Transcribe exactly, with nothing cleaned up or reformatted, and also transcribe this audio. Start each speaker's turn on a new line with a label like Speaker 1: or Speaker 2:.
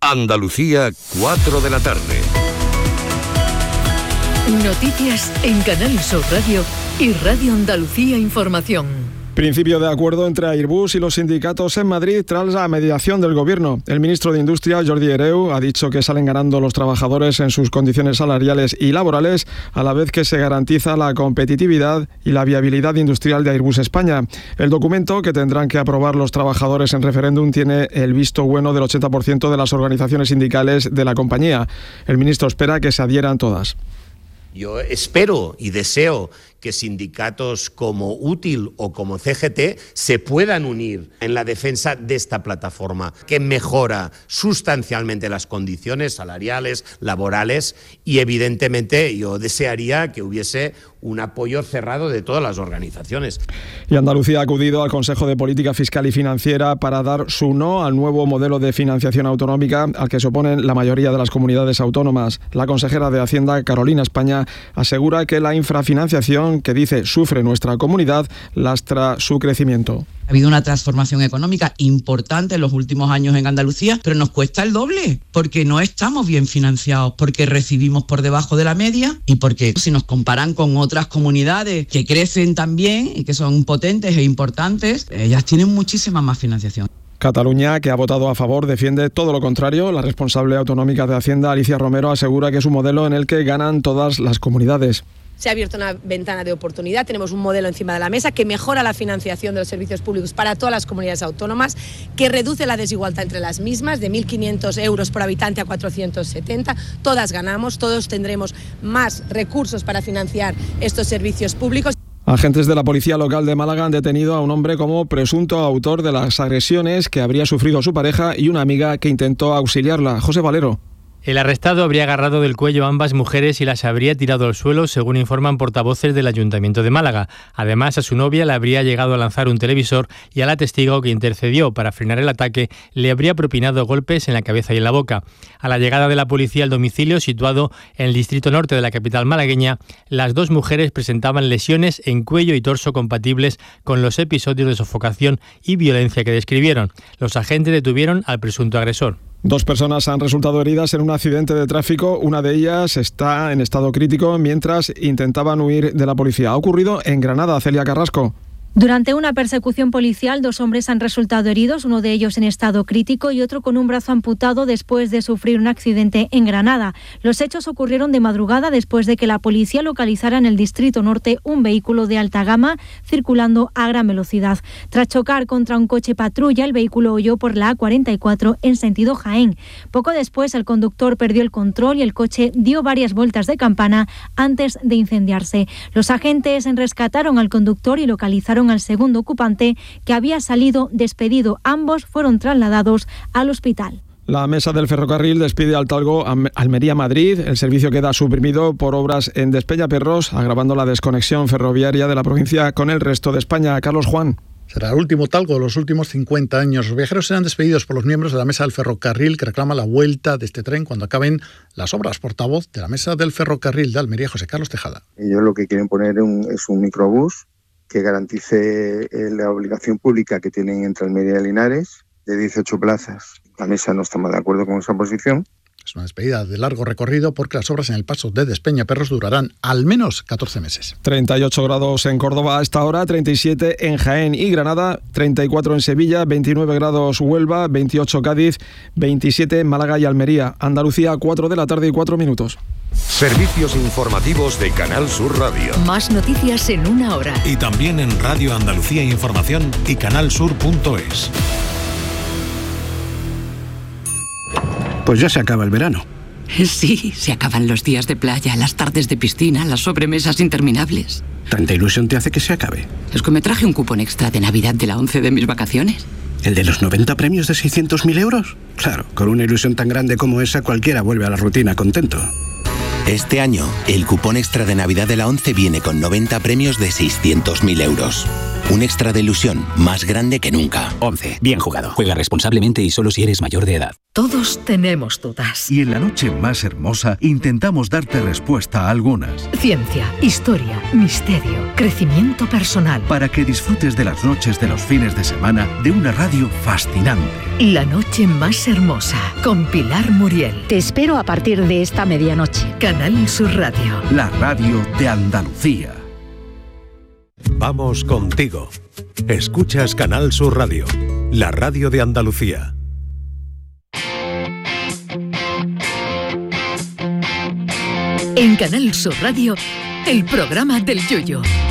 Speaker 1: Andalucía, cuatro de la tarde.
Speaker 2: Noticias en Canal Sur Radio y Radio Andalucía Información.
Speaker 3: Principio de acuerdo entre Airbus y los sindicatos en Madrid tras la mediación del Gobierno. El ministro de Industria, Jordi Hereu, ha dicho que salen ganando los trabajadores en sus condiciones salariales y laborales, a la vez que se garantiza la competitividad y la viabilidad industrial de Airbus España. El documento, que tendrán que aprobar los trabajadores en referéndum, tiene el visto bueno del ochenta por ciento de las organizaciones sindicales de la compañía. El ministro espera que se adhieran todas.
Speaker 4: Yo espero y deseo que sindicatos como Útil o como C G T se puedan unir en la defensa de esta plataforma que mejora sustancialmente las condiciones salariales, laborales y evidentemente yo desearía que hubiese un apoyo cerrado de todas las organizaciones.
Speaker 3: Y Andalucía ha acudido al Consejo de Política Fiscal y Financiera para dar su no al nuevo modelo de financiación autonómica al que se oponen la mayoría de las comunidades autónomas. La consejera de Hacienda, Carolina España, asegura que la infrafinanciación que dice sufre nuestra comunidad lastra su crecimiento.
Speaker 5: Ha habido una transformación económica importante en los últimos años en Andalucía, pero nos cuesta el doble, porque no estamos bien financiados, porque recibimos por debajo de la media y porque si nos comparan con otras comunidades que crecen también y que son potentes e importantes, ellas tienen muchísima más financiación.
Speaker 3: Cataluña, que ha votado a favor, defiende todo lo contrario. La responsable autonómica de Hacienda, Alicia Romero, asegura que es un modelo en el que ganan todas las comunidades.
Speaker 6: Se ha abierto una ventana de oportunidad, tenemos un modelo encima de la mesa que mejora la financiación de los servicios públicos para todas las comunidades autónomas, que reduce la desigualdad entre las mismas, de mil quinientos euros por habitante a cuatrocientos setenta. Todas ganamos, todos tendremos más recursos para financiar estos servicios públicos.
Speaker 3: Agentes de la Policía Local de Málaga han detenido a un hombre como presunto autor de las agresiones que habría sufrido su pareja y una amiga que intentó auxiliarla. José Valero.
Speaker 7: El arrestado habría agarrado del cuello a ambas mujeres y las habría tirado al suelo, según informan portavoces del Ayuntamiento de Málaga. Además, a su novia le habría llegado a lanzar un televisor y a la testigo que intercedió para frenar el ataque le habría propinado golpes en la cabeza y en la boca. A la llegada de la policía al domicilio, situado en el distrito norte de la capital malagueña, las dos mujeres presentaban lesiones en cuello y torso compatibles con los episodios de sofocación y violencia que describieron. Los agentes detuvieron al presunto agresor.
Speaker 3: Dos personas han resultado heridas en un accidente de tráfico. Una de ellas está en estado crítico mientras intentaban huir de la policía. Ha ocurrido en Granada. Celia Carrasco.
Speaker 8: Durante una persecución policial, dos hombres han resultado heridos, uno de ellos en estado crítico y otro con un brazo amputado después de sufrir un accidente en Granada. Los hechos ocurrieron de madrugada después de que la policía localizara en el Distrito Norte un vehículo de alta gama circulando a gran velocidad. Tras chocar contra un coche patrulla, el vehículo huyó por la A cuarenta y cuatro en sentido Jaén. Poco después, el conductor perdió el control y el coche dio varias vueltas de campana antes de incendiarse. Los agentes rescataron al conductor y localizaron al segundo ocupante, que había salido despedido. Ambos fueron trasladados al hospital.
Speaker 3: La mesa del ferrocarril despide al Talgo Almería-Madrid. El servicio queda suprimido por obras en Despeñaperros, agravando la desconexión ferroviaria de la provincia con el resto de España. Carlos Juan.
Speaker 9: Será el último Talgo de los últimos cincuenta años. Los viajeros serán despedidos por los miembros de la mesa del ferrocarril, que reclama la vuelta de este tren cuando acaben las obras. Portavoz de la mesa del ferrocarril de Almería, José Carlos Tejada.
Speaker 10: Ellos lo que quieren poner un, es un microbús que garantice la obligación pública que tienen entre Almería y Linares de dieciocho plazas. La mesa no estamos de acuerdo con esa posición.
Speaker 9: Es una despedida de largo recorrido porque las obras en el paso de Despeñaperros durarán al menos catorce meses.
Speaker 3: treinta y ocho grados en Córdoba a esta hora, treinta y siete en Jaén y Granada, treinta y cuatro en Sevilla, veintinueve grados Huelva, veintiocho Cádiz, veintisiete en Málaga y Almería. Andalucía, cuatro de la tarde y cuatro minutos.
Speaker 1: Servicios informativos de Canal Sur Radio.
Speaker 2: Más noticias en una hora.
Speaker 11: Y también en Radio Andalucía Información y canal sur punto es.
Speaker 12: Pues ya se acaba el verano.
Speaker 13: Sí, se acaban los días de playa, las tardes de piscina, las sobremesas interminables.
Speaker 12: ¿Tanta ilusión te hace que se acabe?
Speaker 13: Es que me traje un cupón extra de Navidad de la once de mis vacaciones.
Speaker 12: ¿El de los noventa premios de seiscientos mil euros? Claro, con una ilusión tan grande como esa, cualquiera vuelve a la rutina contento.
Speaker 14: Este año, el cupón extra de Navidad de la once viene con noventa premios de seiscientos mil euros. Un extra de ilusión más grande que nunca.
Speaker 15: once. Bien jugado. Juega responsablemente y solo si eres mayor de edad.
Speaker 16: Todos tenemos dudas.
Speaker 17: Y en la noche más hermosa intentamos darte respuesta a algunas.
Speaker 16: Ciencia, historia, misterio, crecimiento personal.
Speaker 17: Para que disfrutes de las noches de los fines de semana de una radio fascinante.
Speaker 16: La noche más hermosa, con Pilar Muriel.
Speaker 18: Te espero a partir de esta medianoche.
Speaker 16: Canal Sur Radio.
Speaker 17: La radio de Andalucía.
Speaker 1: Vamos contigo. Escuchas Canal Sur Radio, la radio de Andalucía.
Speaker 2: En Canal Sur Radio, el programa del Yoyo.